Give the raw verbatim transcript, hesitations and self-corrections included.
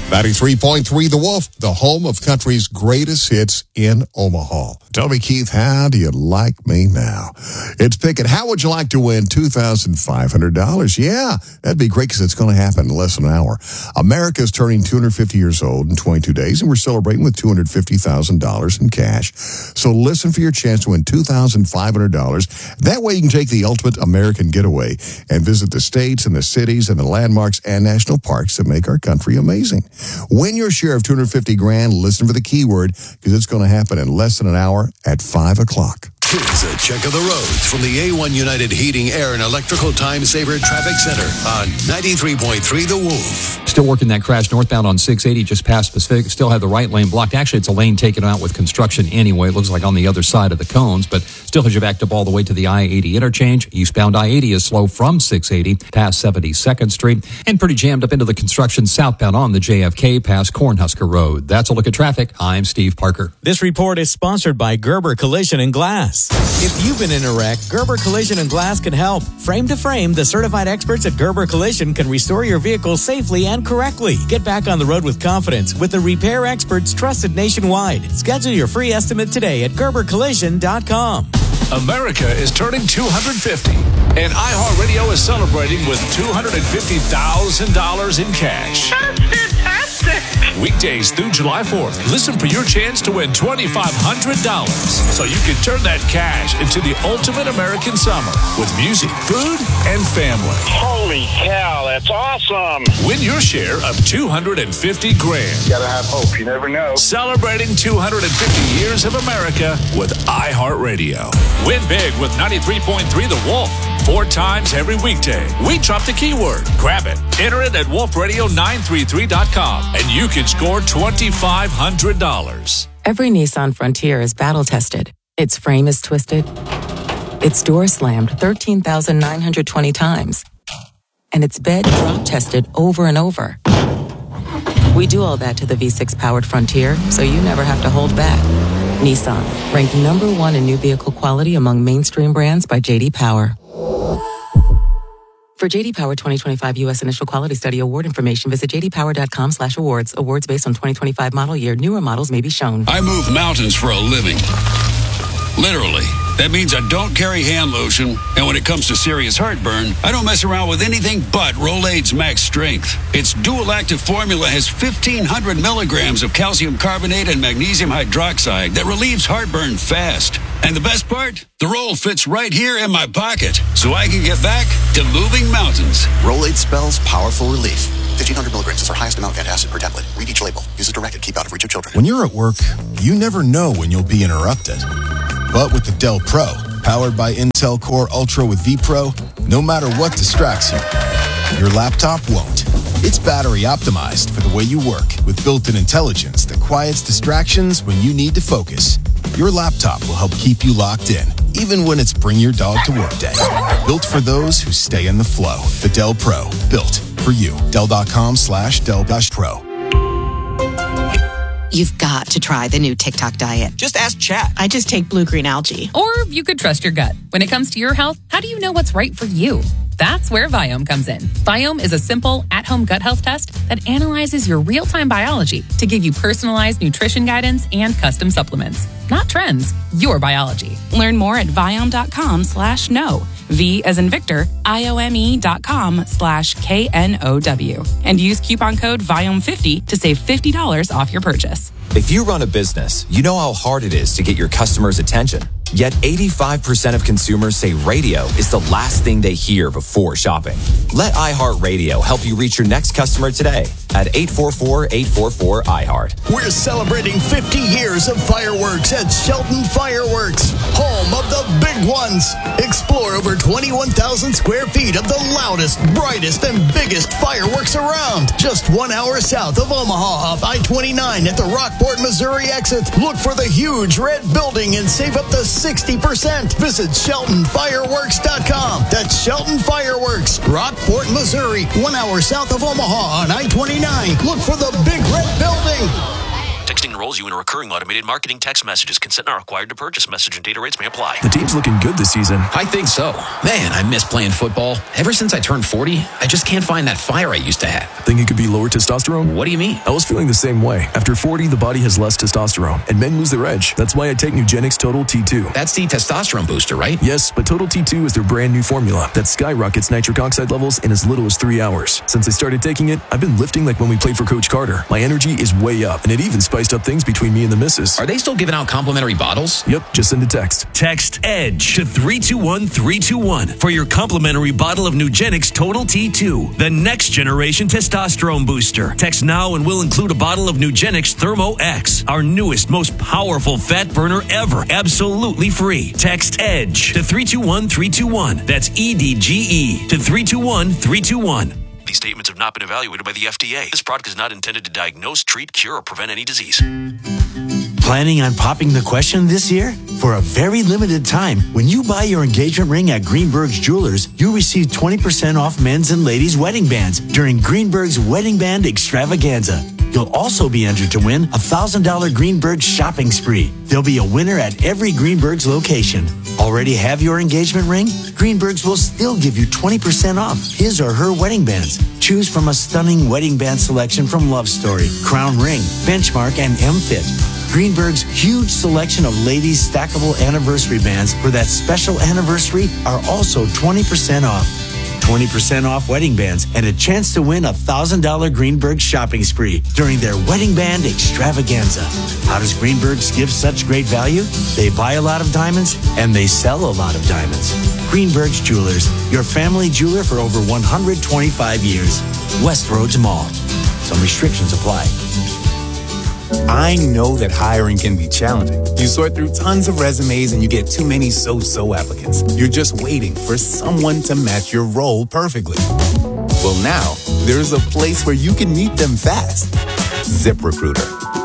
ninety-three point three The Wolf, the home of country's greatest hits in Omaha. Tell me, Keith, how do you like me now? It's Pickett. How would you like to win two thousand five hundred dollars? Yeah, that'd be great because it's going to happen in less than an hour. America's turning two hundred fifty years old in twenty-two days, and we're celebrating with two hundred fifty thousand dollars in cash. So listen for your chance to win two thousand five hundred dollars. That way you can take the ultimate American getaway and visit the states and the cities and the landmarks and national parks that make our country amazing. Win your share of two hundred fifty grand. Listen for the keyword because it's going to happen in less than an hour at five o'clock. Here's a check of the roads from the A one United Heating, Air, and Electrical Time Saver Traffic Center on ninety-three point three The Wolf. Still working that crash northbound on six eighty just past Pacific. Still have the right lane blocked. Actually, it's a lane taken out with construction anyway. It looks like on the other side of the cones, but still has you backed up all the way to the I eighty interchange. Eastbound I eighty is slow from six eighty past seventy-second Street and pretty jammed up into the construction southbound on the J F K past Cornhusker Road. That's a look at traffic. I'm Steve Parker. This report is sponsored by Gerber Collision and Glass. If you've been in a wreck, Gerber Collision and Glass can help. Frame to frame, the certified experts at Gerber Collision can restore your vehicle safely and correctly. Get back on the road with confidence with the repair experts trusted nationwide. Schedule your free estimate today at gerber collision dot com. America is turning two hundred fifty, and iHeartRadio is celebrating with two hundred fifty thousand dollars in cash. That's fantastic! Weekdays through July fourth, listen for your chance to win twenty-five hundred dollars so you can turn that cash into the ultimate American summer with music, food, and family. Holy cow, that's awesome! Win your share of two hundred fifty grand. You gotta have hope, you never know. Celebrating two hundred fifty years of America with iHeartRadio. Win big with ninety-three point three The Wolf. Four times every weekday. We drop the keyword. Grab it. Enter it at wolf radio nine three three dot com and you can score twenty-five hundred dollars. Every Nissan Frontier is battle-tested. Its frame is twisted. Its door slammed thirteen thousand nine hundred twenty times. And its bed drop-tested over and over. We do all that to the V six powered Frontier, so you never have to hold back. Nissan, ranked number one in new vehicle quality among mainstream brands by J D Power. For J D Power twenty twenty-five U S Initial Quality Study Award information, visit j d power dot com slash awards. Awards based on twenty twenty-five model year. Newer models may be shown. I move mountains for a living. Literally. That means I don't carry hand lotion, and when it comes to serious heartburn, I don't mess around with anything but Rolaids Max Strength. Its dual-active formula has fifteen hundred milligrams of calcium carbonate and magnesium hydroxide that relieves heartburn fast. And the best part? The roll fits right here in my pocket, so I can get back to moving mountains. Rolaids spells powerful relief. fifteen hundred milligrams is our highest amount of antacid per tablet. Read each label. Use as directed. Keep out of reach of children. When you're at work, you never know when you'll be interrupted. But with the Dell Pro, powered by Intel Core Ultra with vPro, no matter what distracts you, your laptop won't. It's battery optimized for the way you work with built-in intelligence that quiets distractions when you need to focus. Your laptop will help keep you locked in, even when it's bring your dog to work day. Built for those who stay in the flow. The Dell Pro, built for you. Dell.com slash Dell dash Pro. You've got to try the new TikTok diet. Just ask Chat. I just take blue-green algae. Or you could trust your gut. When it comes to your health, how do you know what's right for you? That's where Viome comes in. Viome is a simple, at-home gut health test that analyzes your real-time biology to give you personalized nutrition guidance and custom supplements. Not trends, your biology. Learn more at Viome.com slash no. V as in Victor, I-O-M-E dot com slash K N O W. And use coupon code Viome fifty to save fifty dollars off your purchase. If you run a business, you know how hard it is to get your customers' attention. Yet eighty-five percent of consumers say radio is the last thing they hear before shopping. Let iHeartRadio help you reach your next customer today at eight four four, eight four four, I heart. We're celebrating fifty years of fireworks at Shelton Fireworks, home of the big ones. Explore over twenty-one thousand square feet of the loudest, brightest, and biggest fireworks around. Just one hour south of Omaha off I twenty-nine at the Rockport, Missouri exit. Look for the huge red building and save up to sixty percent. Visit Shelton Fireworks dot com. That's Shelton Fireworks, Rockport, Missouri, one hour south of Omaha on I twenty-nine. Look for the big red building. Texting enrolls you in a recurring automated marketing text messages. Consent not required to purchase. Message and data rates may apply. The team's looking good this season. I think so. Man, I miss playing football. Ever since I turned forty, I just can't find that fire I used to have. Think it could be lower testosterone? What do you mean? I was feeling the same way. After forty, the body has less testosterone, and men lose their edge. That's why I take Nugenix Total T two. That's the testosterone booster, right? Yes, but Total T two is their brand new formula that skyrockets nitric oxide levels in as little as three hours. Since I started taking it, I've been lifting like when we played for Coach Carter. My energy is way up, and it even spiced up things between me and the missus. Are they still giving out complimentary bottles? Yep, just send a text. Text EDGE to three two one three two one for your complimentary bottle of Nugenix Total T two, the next generation testosterone booster. Text now and we'll include a bottle of Nugenix Thermo X, our newest, most powerful fat burner ever, absolutely free. Text EDGE to three two one three two one. That's E D G E to three two one three two one. These statements have not been evaluated by the F D A. This product is not intended to diagnose, treat, cure, or prevent any disease. Planning on popping the question this year? For a very limited time, when you buy your engagement ring at Greenberg's Jewelers, you receive twenty percent off men's and ladies' wedding bands during Greenberg's Wedding Band Extravaganza. You'll also be entered to win a one thousand dollars Greenberg shopping spree. There'll be a winner at every Greenberg's location. Already have your engagement ring? Greenberg's will still give you twenty percent off his or her wedding bands. Choose from a stunning wedding band selection from Love Story, Crown Ring, Benchmark, and M-Fit. Greenberg's huge selection of ladies' stackable anniversary bands for that special anniversary are also twenty percent off. twenty percent off wedding bands and a chance to win a one thousand dollars Greenberg shopping spree during their Wedding Band Extravaganza. How does Greenberg's give such great value? They buy a lot of diamonds and they sell a lot of diamonds. Greenberg's Jewelers, your family jeweler for over one hundred twenty-five years. Westroads Mall. Some restrictions apply. I know that hiring can be challenging. You sort through tons of resumes and you get too many so-so applicants. You're just waiting for someone to match your role perfectly. Well, now there's a place where you can meet them fast. ZipRecruiter.